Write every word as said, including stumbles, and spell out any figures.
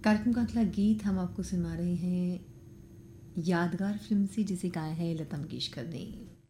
कार्यक्रम का अगला गीत हम आपको सुना रहे हैं यादगार फिल्म से, जिसे गाया है लता मंगेशकर ने।